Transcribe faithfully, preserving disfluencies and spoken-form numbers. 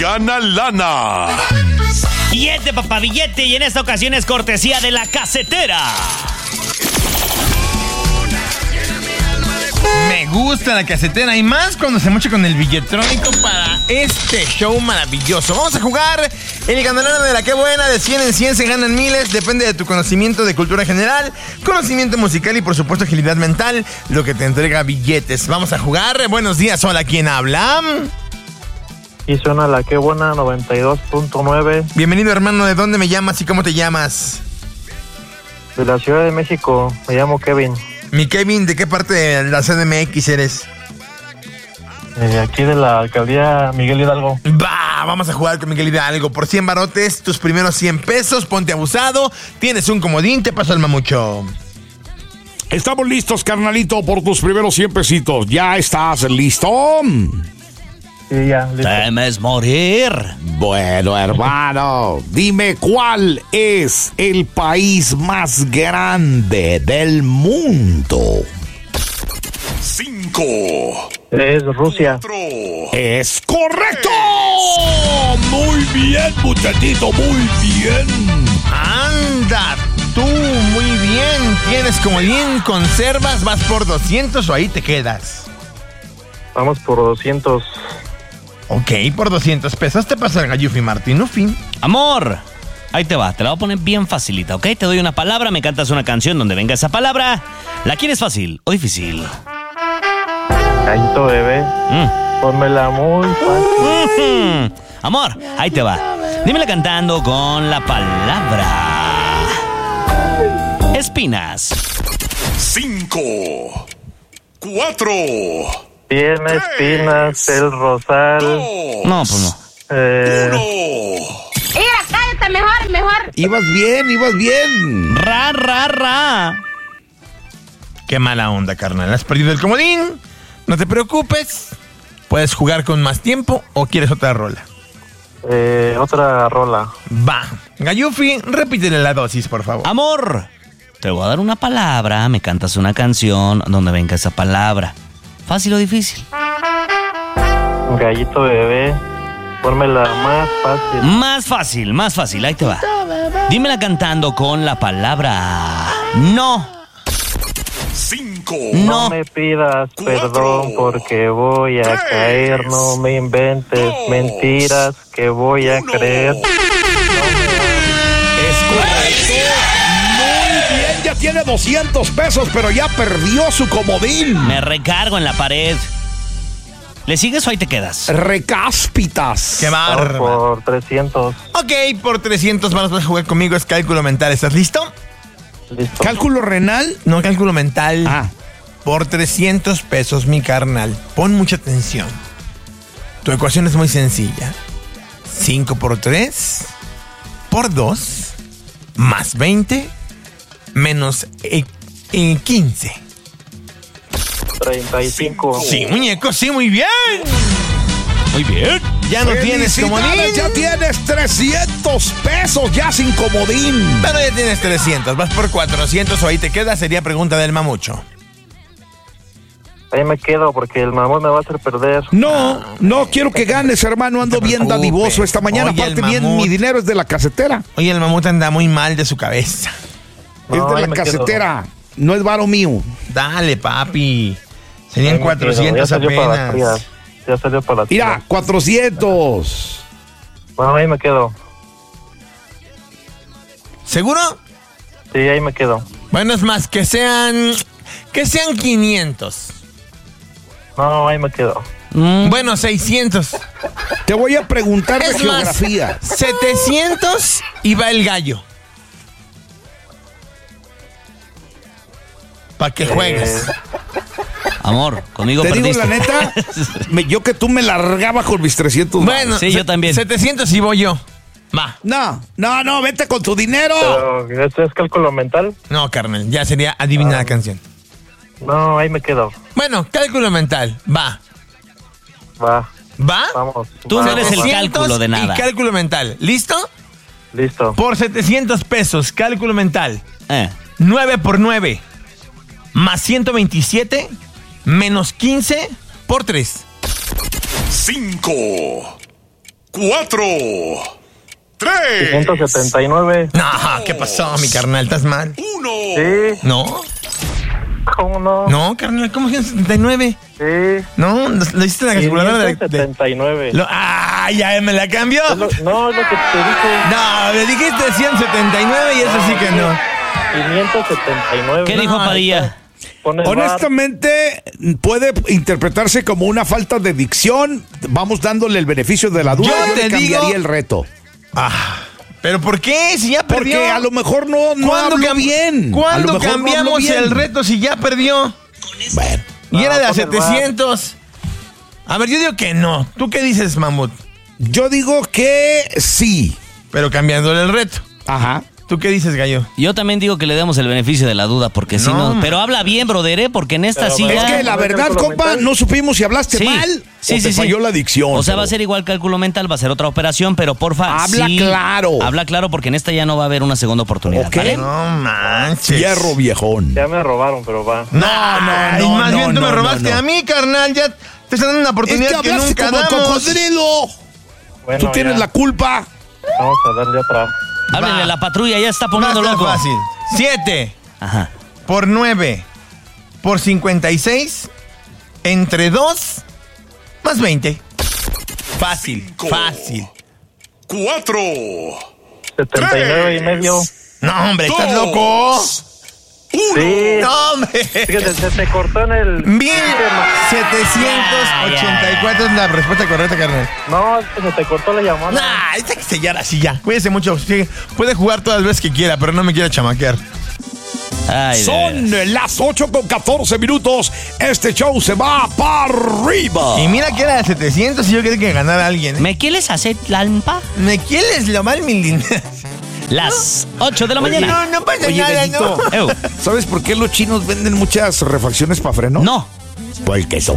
gana lana. Billete, papá, billete. Y en esta ocasión es cortesía de La Casetera. Me gusta La Casetera y más cuando se mocha con el billetrónico para este show maravilloso. Vamos a jugar el ganador de la que buena. De cien en cien se ganan miles. Depende de tu conocimiento de cultura general, conocimiento musical y por supuesto agilidad mental, lo que te entrega billetes. Vamos a jugar. Buenos días, hola, ¿quién habla? Y suena La que buena noventa y dos punto nueve. Bienvenido, hermano. ¿De dónde me llamas y cómo te llamas? De la Ciudad de México. Me llamo Kevin. Mi Kevin, ¿de qué parte de la C D M X eres? Eh, aquí de la alcaldía Miguel Hidalgo. Va, vamos a jugar con Miguel Hidalgo. Por cien barotes, tus primeros cien pesos, ponte abusado. Tienes un comodín, te paso el mamucho. Estamos listos, carnalito, por tus primeros cien pesitos. ¿Ya estás listo? Sí, ya, listo. Temes morir. Bueno, hermano, dime cuál es el país más grande del mundo. Cinco. Es Rusia. Cuatro. Es correcto. Muy bien, muchachito, muy bien. Anda, tú, muy bien. Tienes comodín, conservas, vas por doscientos o ahí te quedas. Vamos por doscientos. Ok, por doscientos pesos te pasa el Gallufi Martinufi. Amor, ahí te va, te la voy a poner bien facilita, ¿ok? Te doy una palabra, me cantas una canción donde venga esa palabra. ¿La quieres fácil o difícil? Gallito bebé. Mm. Pónmela muy fácil. Mm. Amor, ahí te va. Dímela cantando con la palabra espinas. Cinco. Cuatro. Tiene espinas el rosal. Dos. No, pues no. Eh, Uno. Mira, cállate, mejor, mejor. Ibas bien, ibas bien. Ra, ra, ra. Qué mala onda, carnal. Has perdido el comodín. No te preocupes. Puedes jugar con más tiempo o quieres otra rola. eh, otra rola. Va. Gallufi, repítele la dosis, por favor. Amor, te voy a dar una palabra, me cantas una canción donde venga esa palabra. ¿Fácil o difícil? Gallito bebé. Pónmela más fácil. Más fácil, más fácil, ahí te va. Dímela cantando con la palabra no. Cinco. No. No me pidas Cuatro. perdón porque voy a Tres. caer. No me inventes Dos. mentiras que voy a Uno. creer. Es correcto. Muy bien, ya tiene doscientos pesos, pero ya perdió su comodín. Me recargo en la pared. ¿Le sigues o ahí te quedas? Recáspitas. Qué Vamos bárbaro. por trescientos. Ok, por trescientos vas a jugar conmigo. Es cálculo mental. ¿Estás listo? Listo. ¿Cálculo renal? No, cálculo mental. Ah. Por trescientos pesos, mi carnal. Pon mucha atención. Tu ecuación es muy sencilla. cinco por tres, por dos, más veinte, menos eh, eh, quince. treinta y cinco. Sí, muñeco, sí, muy bien. Muy bien. Ya no tienes comodín. Felicidades, ya tienes trescientos pesos, ya sin comodín. Pero ya tienes trescientos. Vas por cuatrocientos o ahí te quedas. Sería pregunta del mamucho. Ahí me quedo porque el mamón me va a hacer perder. No, no quiero que ganes, hermano. Ando No te bien preocupes. dadivoso esta mañana. Oye, Aparte, el bien, mamut. mi dinero es de La Casetera. Oye, el mamut anda muy mal de su cabeza. No, es de ahí La me quedo. Casetera. No es varo mío. Dale, papi. Serían Ahí me quedo. cuatrocientos Ya salió para las apenas. frías. Ya salió para las Mira, frías. cuatrocientos. Bueno, ahí me quedo. ¿Seguro? Sí, ahí me quedo. Bueno, es más, que sean... Que sean quinientos. No, ahí me quedo. Mm. Bueno, seiscientos. Te voy a preguntar de Es más, geografía. setecientos y va el gallo. Para que juegues. Amor, conmigo Te digo perdiste. la neta, me- yo que tú me largaba con mis trescientos. Bueno, Sí, yo se- también. setecientos y voy yo. Va. No, no, no, vete con tu dinero. Pero, ¿esto es cálculo mental? No, carnal, ya sería adivina la canción. No, ahí me quedo. Bueno, cálculo mental. Va. Va, ¿Va? vamos. Tú no Va, eres el va. setecientos cálculo de nada. Y cálculo mental. ¿Listo? Listo. Por setecientos pesos, cálculo mental. Eh. nueve por nueve. Más ciento veintisiete. Menos quince por tres. Cinco, cuatro, tres, ciento setenta y nueve. No, ¿qué pasó, mi carnal? ¿Estás mal? uno. Sí, No, ¿cómo no? no, carnal, ¿cómo ciento setenta y nueve? Sí, No, lo lo hiciste en la calculadora de... quinientos de- setenta y nueve. lo- ¡Ah, ya me la cambió! Es lo- no, es lo que te dije. No, me dijiste ciento setenta y nueve y eso sí que no. quinientos setenta y nueve. ¿Qué dijo Padilla? Pon el bar. Honestamente, puede interpretarse como una falta de dicción. Vamos dándole el beneficio de la duda. Yo Yo, te le cambiaría digo- el reto. Ah, ¿pero por qué? Si ya perdió. Porque a lo mejor no, no ¿Cuándo habló cam- bien. A lo ¿Cuándo mejor no cambiamos habló bien. el reto si ya perdió? Bueno, Y era de a pon el bar. setecientos. A ver, yo digo que no. ¿Tú qué dices, Mamut? yo digo que sí. Pero cambiándole el reto. Ajá. ¿Tú qué dices, Gallo? Yo también digo que le demos el beneficio de la duda, porque si No, no... Pero habla bien, brother, ¿eh? Porque en esta Pero, sí pero ya... Es que la ¿no es verdad, cálculo compa, mental? no supimos si hablaste Sí, mal sí, o sí, te sí. falló la dicción. O sea, va a pero- ser igual cálculo mental, va a ser otra operación, pero porfa, Habla sí, claro. Habla claro, porque en esta ya no va a haber una segunda oportunidad, Ok. ¿vale? No manches. Hierro viejón. Ya me robaron, pero va. No, no, no, no, más no, bien tú no, me no, robaste no. a mí, carnal. Ya te están dando una Es oportunidad que que, hablaste nunca como damos. cocodrilo. Bueno, Tú tienes ya. la culpa. Vamos a darle otra. Háblenle Va. a la patrulla, ya está Va a poniendo estar loco. fácil. siete Ajá. por nueve por cincuenta y seis entre dos más veinte. Fácil, Cinco. fácil. Cuatro. setenta y nueve y medio. No, hombre, ¿estás Dos. loco? Sí. No, hombre. Fíjate, se te cortó en el... mil setecientos ochenta y cuatro es la respuesta correcta, carnal. No, es que se te cortó la llamada. Nah, hay que sellar así ya. Cuídese mucho. Sí, puede jugar todas las veces que quiera, pero no me quiera chamaquear. Ay, de Son veras. las ocho con catorce minutos. Este show se va para arriba. Y mira que era de setecientos y yo quería que ganara alguien. ¿eh? ¿Me quieres hacer lampa? ¿Me quieres lo mal, mi linda? Las ocho de la mañana. No, no pasa Oye, nada, Gallito, no. Ew. ¿sabes por qué los chinos venden muchas refacciones para freno? No. Porque son